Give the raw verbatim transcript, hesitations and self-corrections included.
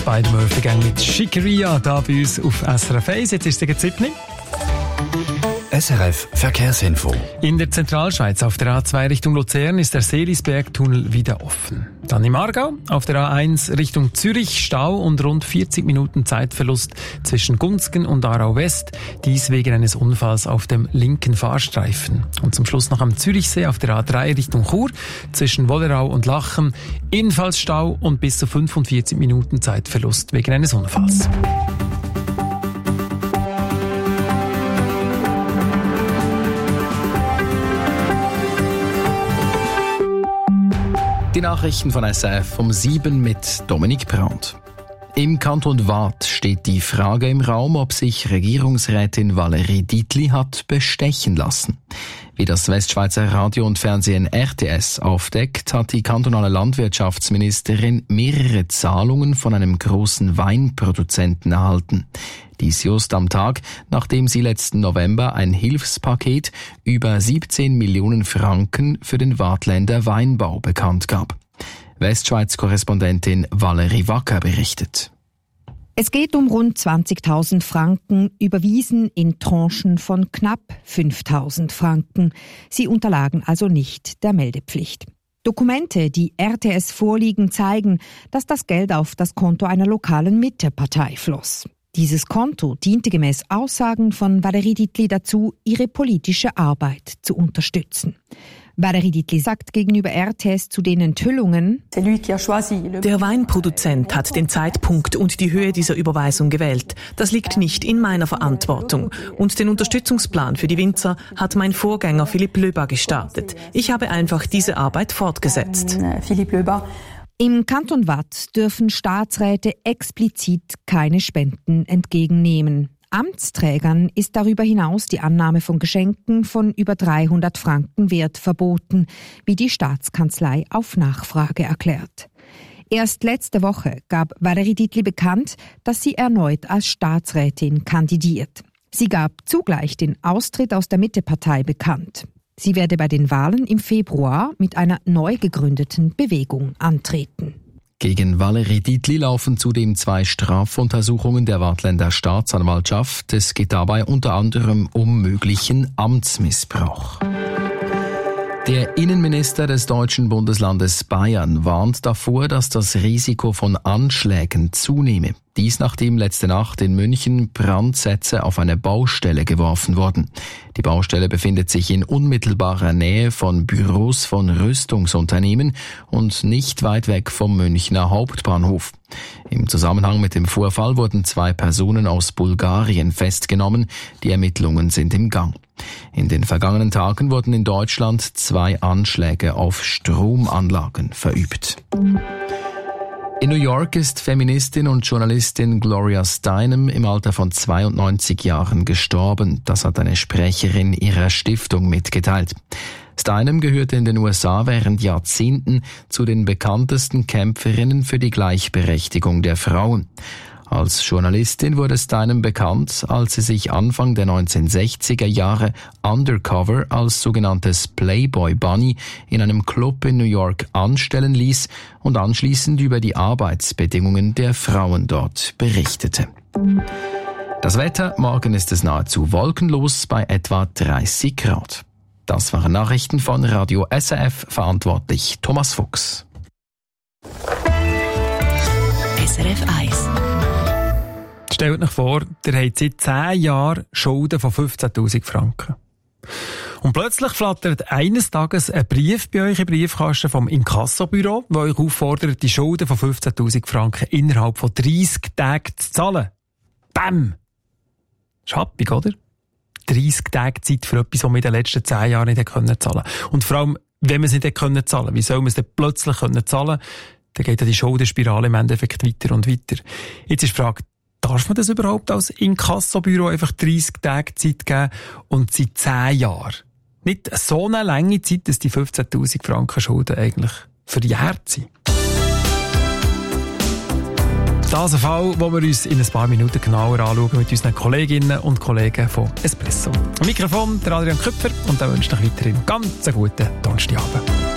bei der Murphy Gang mit Schickeria da bei uns auf S R F eins. Jetzt ist es sieben. S R F Verkehrsinfo. In der Zentralschweiz auf der A zwei Richtung Luzern ist der Seelisbergtunnel wieder offen. Dann im Aargau auf der A eins Richtung Zürich Stau und rund vierzig Minuten Zeitverlust zwischen Gunzgen und Aarau West. Dies wegen eines Unfalls auf dem linken Fahrstreifen. Und zum Schluss noch am Zürichsee auf der A drei Richtung Chur zwischen Wollerau und Lachen. Ebenfalls Stau und bis zu fünfundvierzig Minuten Zeitverlust wegen eines Unfalls. Die Nachrichten von S R F um sieben mit Dominik Brandt. Im Kanton Waadt steht die Frage im Raum, ob sich Regierungsrätin Valérie Dietli hat bestechen lassen. Wie das Westschweizer Radio und Fernsehen R T S aufdeckt, hat die kantonale Landwirtschaftsministerin mehrere Zahlungen von einem großen Weinproduzenten erhalten. Dies just am Tag, nachdem sie letzten November ein Hilfspaket über siebzehn Millionen Franken für den Waadtländer Weinbau bekannt gab. Westschweiz-Korrespondentin Valerie Wacker berichtet. Es geht um rund zwanzigtausend Franken, überwiesen in Tranchen von knapp fünftausend Franken. Sie unterlagen also nicht der Meldepflicht. Dokumente, die R T S vorliegen, zeigen, dass das Geld auf das Konto einer lokalen Mittepartei floss. Dieses Konto diente gemäß Aussagen von Valérie Dietli dazu, ihre politische Arbeit zu unterstützen. Valérie Dietli sagt gegenüber R T S zu den Enthüllungen: Der Weinproduzent hat den Zeitpunkt und die Höhe dieser Überweisung gewählt. Das liegt nicht in meiner Verantwortung. Und den Unterstützungsplan für die Winzer hat mein Vorgänger Philipp Löber gestartet. Ich habe einfach diese Arbeit fortgesetzt. Im Kanton Waadt dürfen Staatsräte explizit keine Spenden entgegennehmen. Amtsträgern ist darüber hinaus die Annahme von Geschenken von über dreihundert Franken Wert verboten, wie die Staatskanzlei auf Nachfrage erklärt. Erst letzte Woche gab Valérie Dietli bekannt, dass sie erneut als Staatsrätin kandidiert. Sie gab zugleich den Austritt aus der Mittepartei bekannt. Sie werde bei den Wahlen im Februar mit einer neu gegründeten Bewegung antreten. Gegen Valérie Dietli laufen zudem zwei Strafuntersuchungen der Waadtländer Staatsanwaltschaft. Es geht dabei unter anderem um möglichen Amtsmissbrauch. Der Innenminister des deutschen Bundeslandes Bayern warnt davor, dass das Risiko von Anschlägen zunehme. Dies nachdem letzte Nacht in München Brandsätze auf eine Baustelle geworfen wurden. Die Baustelle befindet sich in unmittelbarer Nähe von Büros von Rüstungsunternehmen und nicht weit weg vom Münchner Hauptbahnhof. Im Zusammenhang mit dem Vorfall wurden zwei Personen aus Bulgarien festgenommen. Die Ermittlungen sind im Gang. In den vergangenen Tagen wurden in Deutschland zwei Anschläge auf Stromanlagen verübt. In New York ist Feministin und Journalistin Gloria Steinem im Alter von zweiundneunzig Jahren gestorben. Das hat eine Sprecherin ihrer Stiftung mitgeteilt. Steinem gehörte in den U S A während Jahrzehnten zu den bekanntesten Kämpferinnen für die Gleichberechtigung der Frauen. Als Journalistin wurde Steinem bekannt, als sie sich Anfang der neunzehnhundertsechziger Jahre undercover als sogenanntes Playboy Bunny in einem Club in New York anstellen ließ und anschließend über die Arbeitsbedingungen der Frauen dort berichtete. Das Wetter, morgen ist es nahezu wolkenlos bei etwa dreißig Grad. Das waren Nachrichten von Radio S R F, verantwortlich Thomas Fuchs. S R F eins. Stellt euch vor, ihr habt seit zehn Jahren Schulden von fünfzehntausend Franken. Und plötzlich flattert eines Tages ein Brief bei euch im Briefkasten vom Inkassobüro, das euch auffordert, die Schulden von fünfzehntausend Franken innerhalb von dreissig Tagen zu zahlen. Bäm! Ist happig, oder? dreissig Tage Zeit für etwas, das man in den letzten zehn Jahren nicht zahlen konnte. Und vor allem, wenn man es nicht zahlen konnte, wie soll man es denn plötzlich zahlen können? Dann geht ja die Schuldenspirale im Endeffekt weiter und weiter. Jetzt ist die Frage, darf man das überhaupt als Inkassobüro einfach dreissig Tage Zeit geben und seit zehn Jahren? Nicht so eine lange Zeit, dass die fünfzehntausend Franken Schulden eigentlich verjährt sind. Das ist ein Fall, den wir uns in ein paar Minuten genauer anschauen mit unseren Kolleginnen und Kollegen von Espresso. Am Mikrofon der Adrian Köpfer und dann wünsche ich euch weiterhin ganz einen guten Donnerstagabend.